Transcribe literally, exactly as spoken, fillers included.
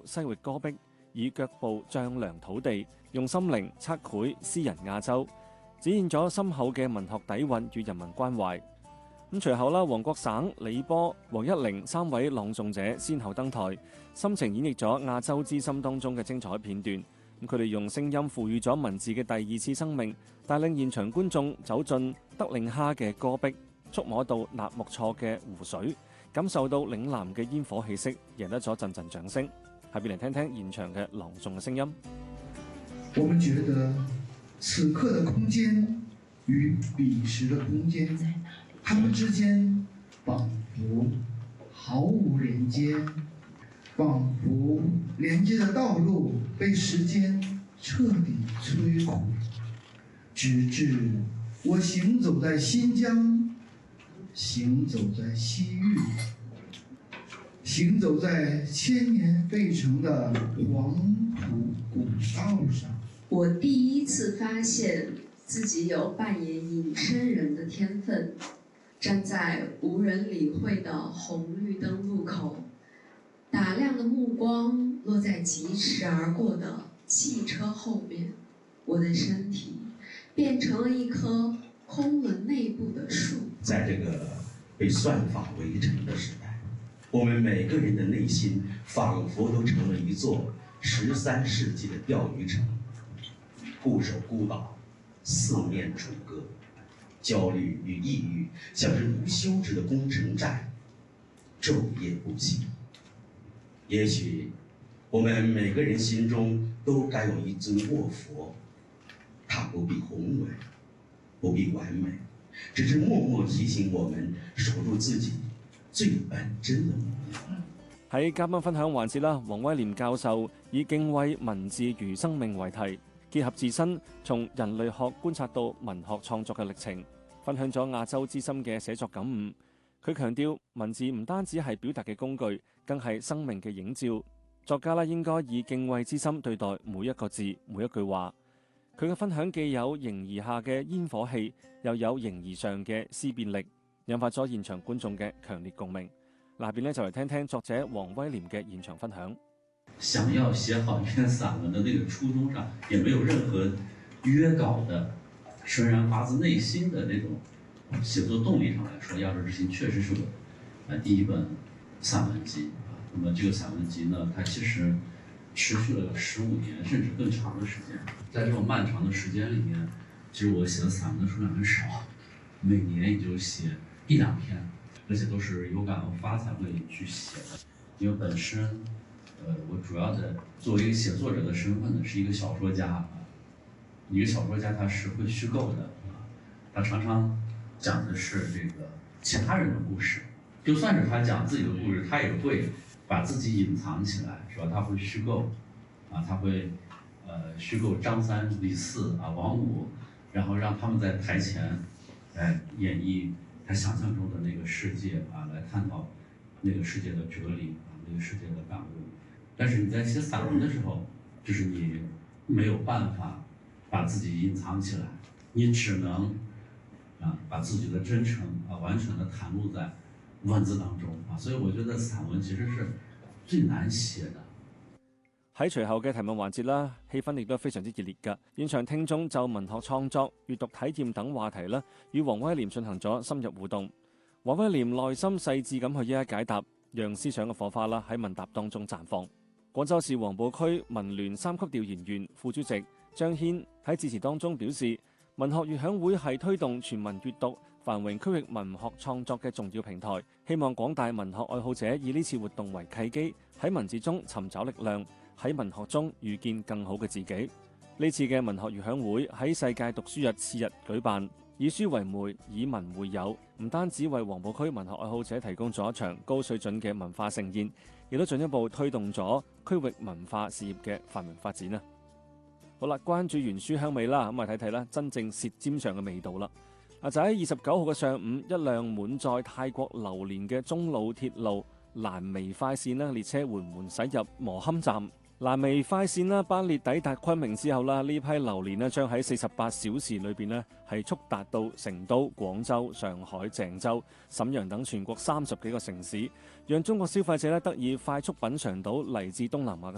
西域戈壁，以腳步丈量土地，用心靈測繪詩人亞洲，展現咗深厚嘅文學底蘊與人民關懷。咁隨後啦，黃國省、李波、黃一玲三位朗誦者先後登台，深情演繹咗亞洲之心當中嘅精彩片段。咁佢哋用聲音賦予咗文字嘅第二次生命，帶領現場觀眾走進德令哈嘅戈壁，觸摸到納木錯嘅湖水，感受到嶺南嘅煙火氣息，贏得咗陣陣掌聲。下邊嚟聽聽現場嘅朗誦嘅聲音。 我們覺得此刻的空間與彼時的空間，他們之間仿佛毫無連接，仿佛連接的道路被時間徹底摧毀，直至我行走在新疆，行走在西域，行走在千年沸騰的黃土古道上。 我第一次發現自己有扮演隱身人的天分，站在無人理會的紅綠燈路口，打量的目光落在疾馳而過的汽車後面，我的身體變成了一棵空了內部的樹。 在這個被算法圍城的時代，我們每個人的內心仿佛都成了一座十三世紀的釣魚城，固守孤島，四面楚歌，焦慮與抑鬱像是無休止的攻城戰，晝夜不息。也許我們每個人心中都該有一尊臥佛，它不必宏偉，不必完美，只是默默提醒我們守住自己最本真的模樣。 喺嘉賓分享環節啦，黃威廉教授以敬畏文字如生命為題，結合自身從人類學觀察到文學創作嘅歷程，分享咗亞洲之心嘅寫作感悟。佢強調文字唔單止係表達嘅工具，更係生命嘅映照。作家啦應該以敬畏之心對待每一個字、每一句話。佢嘅分享既有形而下嘅煙火氣，又有形而上嘅思辨力，引發咗現場觀眾嘅強烈共鳴。下邊呢就嚟聽聽作者黃威廉嘅現場分享。 想要寫好一篇散文的那個初衷上，也沒有任何約稿的，純然發自內心的那種寫作動力上來說，《亞洲之心》確實是我第一本散文集。那麼這個散文集呢，它其實持續了有十五年甚至更長的時間。在這種漫長的時間裡面，其實我寫的散文的數量很少，每年也就寫一兩篇，而且都是有感而發才會去寫的。因為本身，呃，我主要的作為一個寫作者的身份呢，是一個小說家啊。一個小說家他是會虛構的啊，他常常講的是這個其他人的故事，就算是他講自己的故事，他也會把自己隱藏起來，是吧？他會虛構，啊，他會，呃，虛構張三、李四啊、王五，然後讓他們在台前來演繹他想象中的那個世界啊，來探討那個世界的哲理啊，那個世界的感悟。但是你在寫散文的時候，就是你沒有辦法把自己隱藏起來，你只能啊把自己的真誠啊完全的袒露在文字當中啊，所以我覺得散文其實是最難寫的。 喺隨後嘅提問環節啦，氣氛亦都非常之熱烈㗎。現場聽眾就文學創作、閱讀體驗等話題啦，與黃威廉進行咗深入互動。黃威廉耐心細緻咁去一一解答，讓思想嘅火花啦喺問答當中綻放。廣州市黃埔區文聯三級調研員副主席張軒喺致辭當中表示，文學悅享會係推動全民閱讀、繁榮區域文學創作嘅重要平台，希望廣大文學愛好者以呢次活動為契機，喺文字中尋找力量，喺文學中遇見更好嘅自己。呢次嘅文學悅享會喺世界讀書日次日舉辦，以書為媒，以文會友，唔單止為黃埔區文學愛好者提供咗一場高水準嘅文化盛宴，亦都進一步推動咗區域文化事業嘅繁榮發展啊！好啦，關注完書香味啦，咁啊睇睇啦，真正舌尖上嘅味道啦。啊就喺二十九號嘅上午，一輛滿載泰國榴蓮嘅中老鐵路蘭微快線啦列車緩緩駛入磨坎站。蘭微快線啦班列抵達昆明之後啦，呢批榴蓮咧將喺四十八小時裏邊咧係速達到成都、廣州、上海、鄭州、瀋陽等全國三十幾個城市，讓中國消費者咧得以快速品嚐到嚟自東南亞嘅